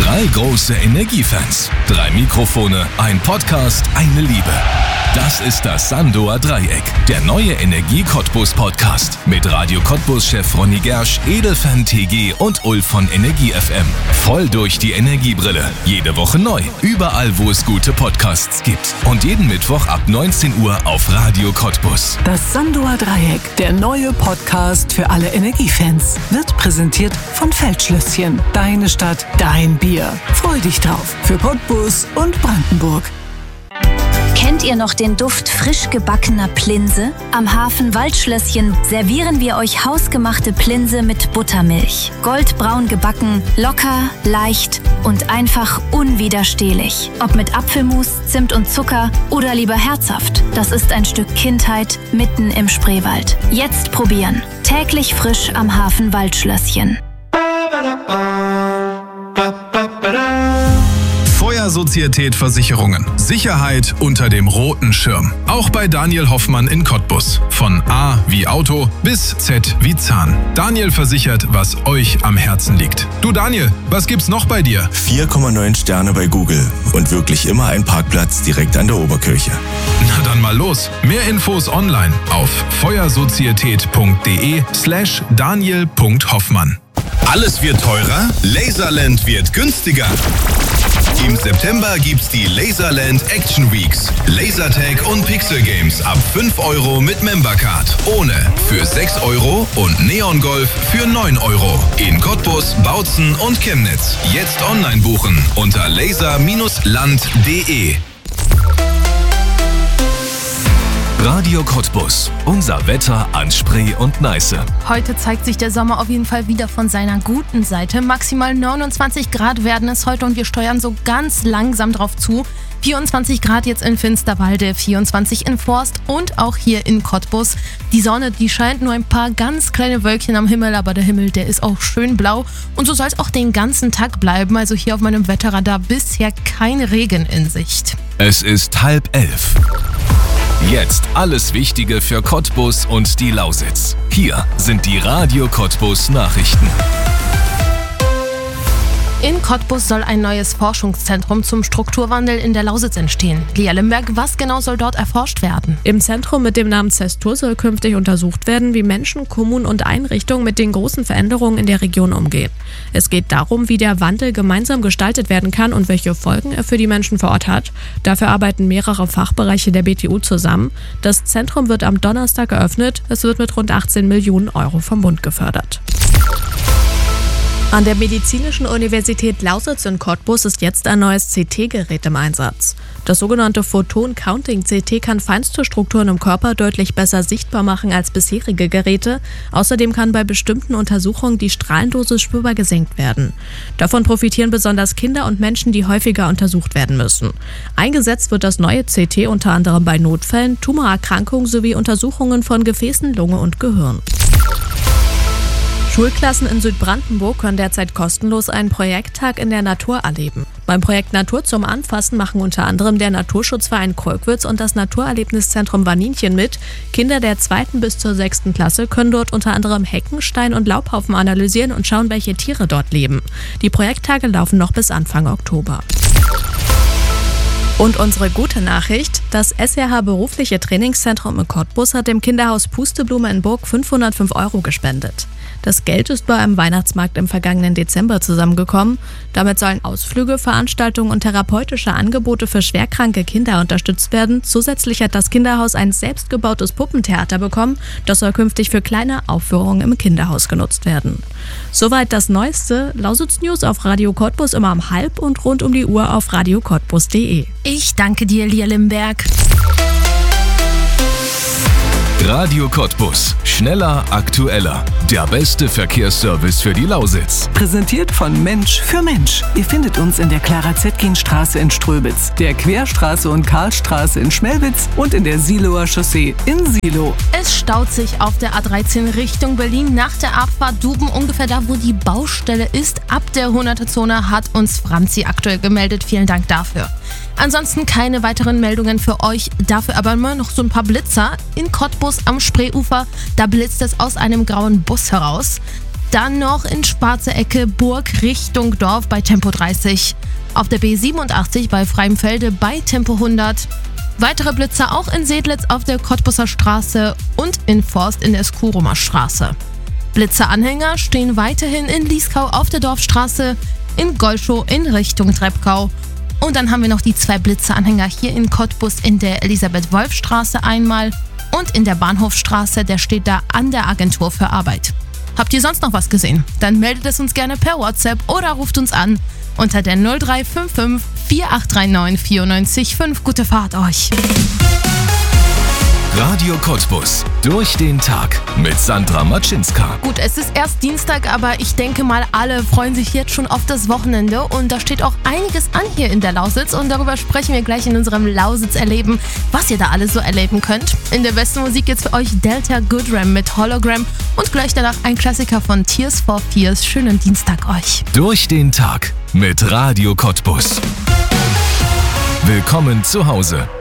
3 große Energiefans, 3 Mikrofone, ein Podcast, eine Liebe. Das ist das Sandoer Dreieck, der neue Energie-Cottbus-Podcast mit Radio Cottbus-Chef Ronny Gersch, Edelfan TG und Ulf von Energie FM. Voll durch die Energiebrille. Jede Woche neu. Überall, wo es gute Podcasts gibt. Und jeden Mittwoch ab 19 Uhr auf Radio Cottbus. Das Sandoer Dreieck, der neue Podcast für alle Energiefans, wird präsentiert von Feldschlösschen. Deine Stadt, dein Bier. Freu dich drauf. Für Cottbus und Brandenburg. Kennt ihr noch den Duft frisch gebackener Plinse? Am Hafen Waldschlösschen servieren wir euch hausgemachte Plinse mit Buttermilch. Goldbraun gebacken, locker, leicht und einfach unwiderstehlich. Ob mit Apfelmus, Zimt und Zucker oder lieber herzhaft. Das ist ein Stück Kindheit mitten im Spreewald. Jetzt probieren. Täglich frisch am Hafen Waldschlösschen. Feuersozietät Versicherungen. Sicherheit unter dem roten Schirm. Auch bei Daniel Hoffmann in Cottbus. Von A wie Auto bis Z wie Zahn. Daniel versichert, was euch am Herzen liegt. Du Daniel, was gibt's noch bei dir? 4,9 Sterne bei Google und wirklich immer ein Parkplatz direkt an der Oberkirche. Na dann mal los. Mehr Infos online auf feuersozietät.de/daniel.hoffmann. Alles wird teurer, Laserland wird günstiger. Im September gibt's die Laserland Action Weeks. Lasertag und Pixel Games ab 5 € mit Membercard. Ohne für 6 € und Neon Golf für 9 €. In Cottbus, Bautzen und Chemnitz. Jetzt online buchen unter laser-land.de. Radio Cottbus. Unser Wetter an Spree und Neiße. Heute zeigt sich der Sommer auf jeden Fall wieder von seiner guten Seite. Maximal 29 Grad werden es heute und wir steuern so ganz langsam drauf zu. 24 Grad jetzt in Finsterwalde, 24 in Forst und auch hier in Cottbus. Die Sonne, die scheint, nur ein paar ganz kleine Wölkchen am Himmel, aber der Himmel, der ist auch schön blau. Und so soll es auch den ganzen Tag bleiben. Also hier auf meinem Wetterradar bisher kein Regen in Sicht. Es ist 10:30. Jetzt alles Wichtige für Cottbus und die Lausitz. Hier sind die Radio Cottbus Nachrichten. In Cottbus soll ein neues Forschungszentrum zum Strukturwandel in der Lausitz entstehen. Lia Limberg, was genau soll dort erforscht werden? Im Zentrum mit dem Namen CESTUR soll künftig untersucht werden, wie Menschen, Kommunen und Einrichtungen mit den großen Veränderungen in der Region umgehen. Es geht darum, wie der Wandel gemeinsam gestaltet werden kann und welche Folgen er für die Menschen vor Ort hat. Dafür arbeiten mehrere Fachbereiche der BTU zusammen. Das Zentrum wird am Donnerstag eröffnet. Es wird mit rund 18 Millionen € vom Bund gefördert. An der Medizinischen Universität Lausitz in Cottbus ist jetzt ein neues CT-Gerät im Einsatz. Das sogenannte Photon-Counting-CT kann feinste Strukturen im Körper deutlich besser sichtbar machen als bisherige Geräte. Außerdem kann bei bestimmten Untersuchungen die Strahlendosis spürbar gesenkt werden. Davon profitieren besonders Kinder und Menschen, die häufiger untersucht werden müssen. Eingesetzt wird das neue CT unter anderem bei Notfällen, Tumorerkrankungen sowie Untersuchungen von Gefäßen, Lunge und Gehirn. Schulklassen in Südbrandenburg können derzeit kostenlos einen Projekttag in der Natur erleben. Beim Projekt Natur zum Anfassen machen unter anderem der Naturschutzverein Kolkwitz und das Naturerlebniszentrum Waninchen mit. Kinder der 2. bis zur 6. Klasse können dort unter anderem Hecken, Stein und Laubhaufen analysieren und schauen, welche Tiere dort leben. Die Projekttage laufen noch bis Anfang Oktober. Und unsere gute Nachricht, das SRH Berufliche Trainingszentrum in Cottbus hat dem Kinderhaus Pusteblume in Burg 505 € gespendet. Das Geld ist bei einem Weihnachtsmarkt im vergangenen Dezember zusammengekommen. Damit sollen Ausflüge, Veranstaltungen und therapeutische Angebote für schwerkranke Kinder unterstützt werden. Zusätzlich hat das Kinderhaus ein selbstgebautes Puppentheater bekommen. Das soll künftig für kleine Aufführungen im Kinderhaus genutzt werden. Soweit das Neueste. Lausitz News auf Radio Cottbus immer um 12:30 und rund um die Uhr auf radiocottbus.de. Ich danke dir, Lia Limberg. Radio Cottbus. Schneller, aktueller. Der beste Verkehrsservice für die Lausitz. Präsentiert von Mensch für Mensch. Ihr findet uns in der Clara-Zetkin-Straße in Ströbitz, der Querstraße und Karlstraße in Schmelwitz und in der Siloer Chaussee in Silo. Es staut sich auf der A13 Richtung Berlin nach der Abfahrt Duben, ungefähr da, wo die Baustelle ist. Ab der 100er-Zone hat uns Franzi aktuell gemeldet. Vielen Dank dafür. Ansonsten keine weiteren Meldungen für euch, dafür aber immer noch so ein paar Blitzer. In Cottbus am Spreeufer, da blitzt es aus einem grauen Bus heraus. Dann noch in Schwarze Ecke Burg Richtung Dorf bei Tempo 30. Auf der B87 bei Freimfelde bei Tempo 100. Weitere Blitzer auch in Sedlitz auf der Cottbuser Straße und in Forst in der Skurumer Straße. Blitzeranhänger stehen weiterhin in Lieskau auf der Dorfstraße, in Golschow in Richtung Treppkau. Und dann haben wir noch die 2 Blitzeranhänger hier in Cottbus in der Elisabeth-Wolf-Straße einmal und in der Bahnhofstraße, der steht da an der Agentur für Arbeit. Habt ihr sonst noch was gesehen? Dann meldet es uns gerne per WhatsApp oder ruft uns an unter der 0355 4839 94 5. Gute Fahrt euch! Radio Cottbus. Durch den Tag mit Sandra Matschinska. Gut, es ist erst Dienstag, aber ich denke mal, alle freuen sich jetzt schon auf das Wochenende. Und da steht auch einiges an hier in der Lausitz. Und darüber sprechen wir gleich in unserem Lausitz-Erleben, was ihr da alles so erleben könnt. In der besten Musik jetzt für euch Delta Goodram mit Hologram. Und gleich danach ein Klassiker von Tears for Fears. Schönen Dienstag euch. Durch den Tag mit Radio Cottbus. Willkommen zu Hause.